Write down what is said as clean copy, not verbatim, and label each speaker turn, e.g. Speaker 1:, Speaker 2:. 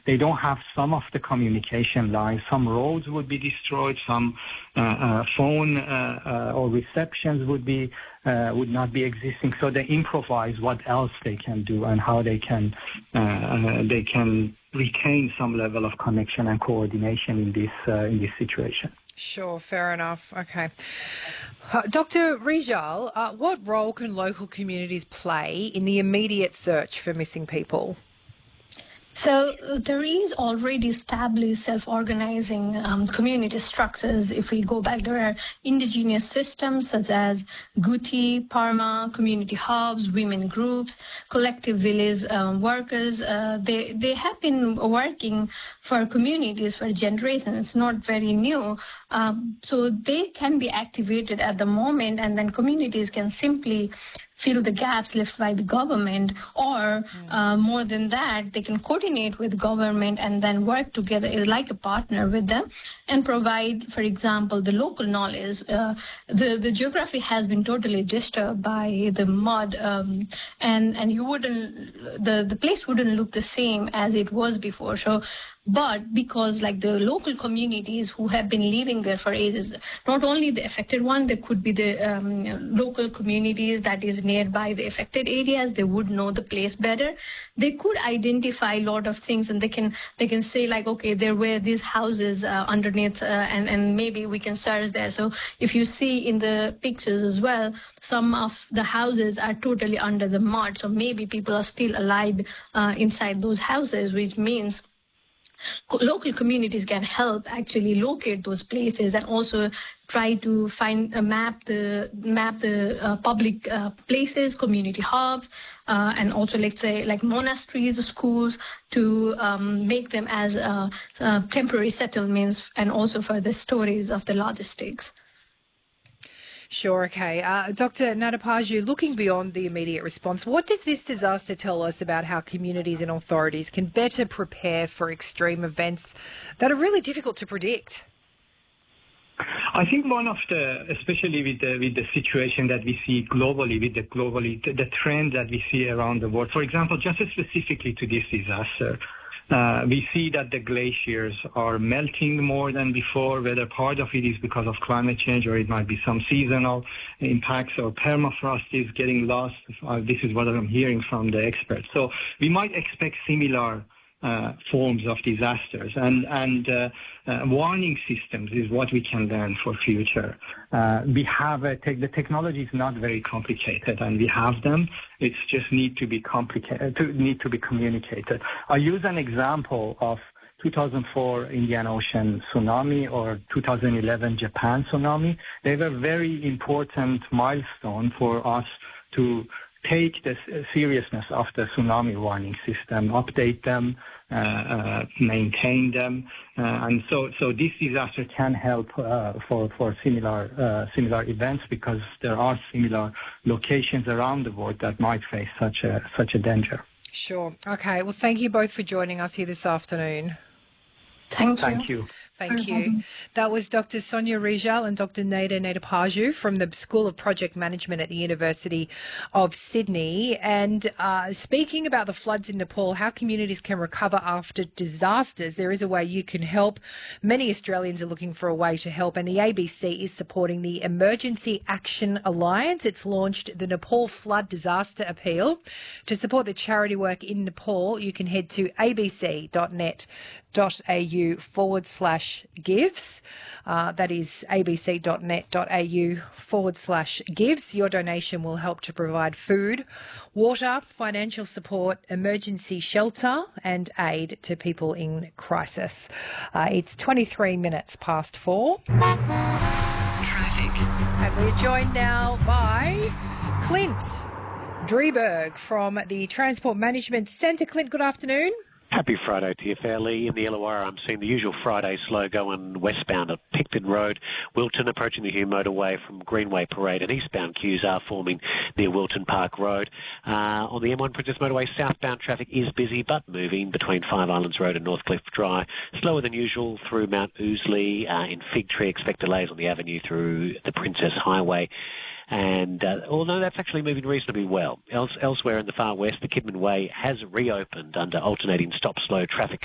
Speaker 1: they don't have some of the communication lines. Some roads would be destroyed, some phone or receptions would not be existing. So they improvise what else they can do and how they can retain some level of connection and coordination in this situation.
Speaker 2: Sure, fair enough. Okay. Dr. Rijal, what role can local communities play in the immediate search for missing people?
Speaker 3: So there is already established self-organizing community structures. If we go back, there are indigenous systems such as Guti, Parma, community hubs, women groups, collective village workers. They have been working for communities for generations. It's not very new. So they can be activated at the moment, and then communities can simply fill the gaps left by the government, or more than that, they can coordinate with government and then work together like a partner with them and provide, for example, the local knowledge. The geography has been totally disturbed by the mud, and you wouldn't, the place wouldn't look the same as it was before. So, but because like the local communities who have been living there for ages, not only the affected one, there could be the local communities that is nearby the affected areas. They would know the place better. They could identify a lot of things, and they can say like, okay, there were these houses underneath, and maybe we can search there. So if you see in the pictures as well, some of the houses are totally under the mud. So maybe people are still alive inside those houses, which means local communities can help actually locate those places and also try to find map the public places, community hubs, and also let's say like monasteries, schools, to make them as temporary settlements, and also for the stories of the logistics.
Speaker 2: Sure, okay. Dr. Natapaju, looking beyond the immediate response, what does this disaster tell us about how communities and authorities can better prepare for extreme events that are really difficult to predict?
Speaker 1: I think one of the, especially with the situation that we see globally, the trend that we see around the world, for example, just specifically to this disaster, we see that the glaciers are melting more than before, whether part of it is because of climate change or it might be some seasonal impacts, or permafrost is getting lost. This is what I'm hearing from the experts. So we might expect similar forms of disasters, and warning systems is what we can learn for future. We have the technology is not very complicated, and we have them. It's just need to be communicated. I use an example of 2004 Indian Ocean tsunami or 2011 Japan tsunami. They were very important milestone for us to take the seriousness of the tsunami warning system, update them, maintain them, and so this disaster can help for similar events, because there are similar locations around the world that might face such a danger.
Speaker 2: Sure. Okay. Well, thank you both for joining us here this afternoon.
Speaker 3: Thank you.
Speaker 2: Thank you. That was Dr. Sonia Rijal and Dr. Nada Natapaju from the School of Project Management at the University of Sydney. And speaking about the floods in Nepal, how communities can recover after disasters, there is a way you can help. Many Australians are looking for a way to help, and the ABC is supporting the Emergency Action Alliance. It's launched the Nepal Flood Disaster Appeal. To support the charity work in Nepal, you can head to abc.net.au/gives. That is abc.net.au/gives. Your donation will help to provide food, water, financial support, emergency shelter and aid to people in crisis. It's 23 minutes past 4. Traffic. And we're joined now by Clint Drieberg from the Transport Management Centre. Clint, good afternoon.
Speaker 4: Happy Friday to you, Fairley. In the Illawarra, I'm seeing the usual Friday slow going westbound at Picton Road, Wilton, approaching the Hume motorway from Greenway Parade, and eastbound queues are forming near Wilton Park Road. On the M1 Princess Motorway, southbound traffic is busy but moving between Five Islands Road and Northcliffe Drive. Slower than usual through Mount Ousley. In Fig Tree, expect delays on the avenue through the Princess Highway. And although that's actually moving reasonably well, elsewhere in the far west, the Kidman Way has reopened under alternating stop-slow traffic